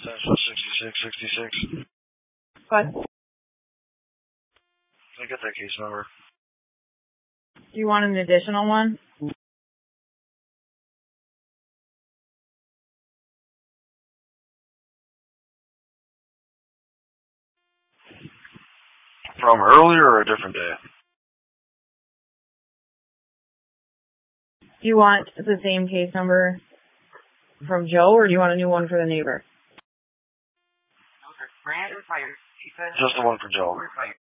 6666. What? I get that case number. Do you want an additional one? From earlier or a different day? Do you want the same case number from Joe, or do you want a new one for the neighbor? Just the one for Joe.